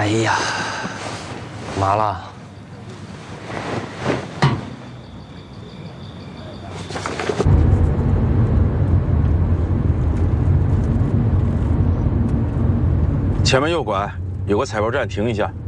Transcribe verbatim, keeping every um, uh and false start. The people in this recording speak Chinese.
哎呀，麻了。 前面右拐有个彩票站，停一下。